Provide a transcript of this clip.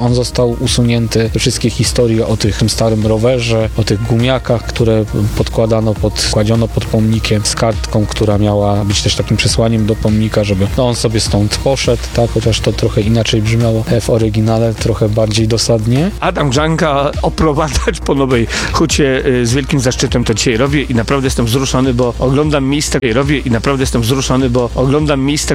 on został usunięty. Wszystkie historie o tym starym rowerze, o tych gumiakach, które kładziono pod pomnikiem, z kartką, która miała być też takim przesłaniem do pomnika, żeby on sobie stąd poszedł, tak, chociaż to trochę inaczej brzmiało w oryginale, trochę bardziej dosadnie. Adam Grzanka oprowadzać po Nowej Hucie z wielkim zaszczytem to dzisiaj robię i naprawdę jestem wzruszony, bo oglądam miejsca,